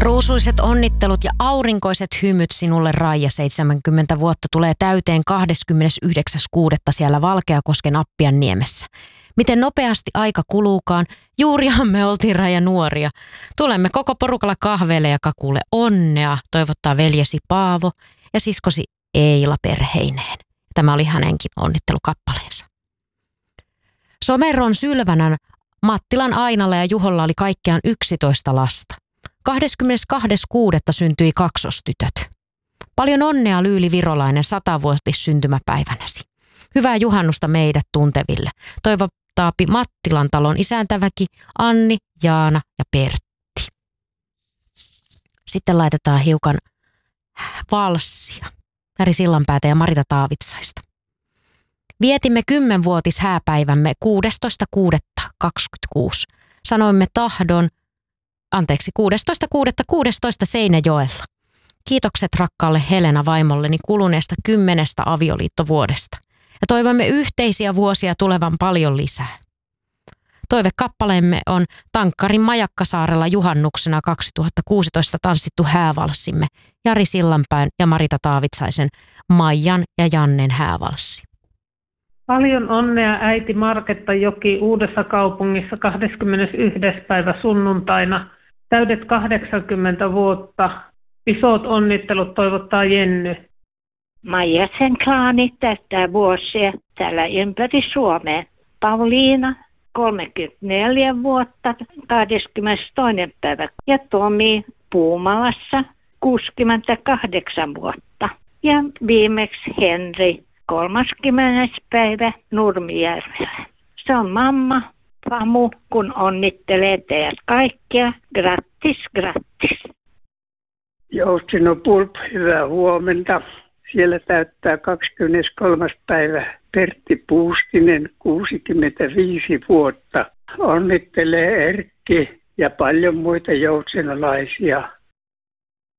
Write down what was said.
Ruusuiset onnittelut ja aurinkoiset hymyt sinulle, Raija. 70 vuotta tulee täyteen 29.6. siellä Valkeakosken Appianniemessä. Miten nopeasti aika kuluukaan. Juurihan me oltiin, Raija, nuoria. Tulemme koko porukalla kahveille ja kakulle onnea, toivottaa veljesi Paavo ja siskosi Eila perheineen. Tämä oli hänenkin onnittelukappaleensa. Someron Sylvänän, Mattilan Ainalla ja Juholla oli kaikkiaan 11 lasta. 22.6. syntyi kaksostytöt. Paljon onnea, Lyyli Virolainen, 100-vuotis syntymäpäivänäsi. Hyvää juhannusta meidät tunteville. Toivottaapi Mattilan talon isäntäväki Anni, Jaana ja Pertti. Sitten laitetaan hiukan valssia. Jari Sillanpäätä ja Marita Taavitsaista. Vietimme 10-vuotis hääpäivämme 16.6.26. Sanoimme 16.6.16 Seinäjoella. Kiitokset rakkaalle Helena vaimolleni kuluneesta 10 avioliittovuodesta. Ja toivomme yhteisiä vuosia tulevan paljon lisää. Toivekappaleemme on Tankkarin Majakkasaarella juhannuksena 2016 tanssittu häävalssimme, Jari Sillanpään ja Marita Taavitsaisen Maijan ja Jannen häävalssi. Paljon onnea äiti Marketta Joki Uudessa Kaupungissa 21. päivä sunnuntaina. Täydet 80 vuotta. Isot onnittelut toivottaa Jenny. Maijasen klaani täyttää vuosia täällä ympäri Suomea. Pauliina 34 vuotta 22. päivä ja Tomi Puumalassa 68 vuotta. Ja viimeksi Henri 30. päivä Nurmijärvellä. Se on mamma, Pamu, kun onnittelee teidät kaikkia. Grattis, grattis. Joustino Pulp, hyvää huomenta. Siellä täyttää 23. päivä Pertti Puustinen, 65 vuotta. Onnittelee Erkki ja paljon muita joutsenalaisia.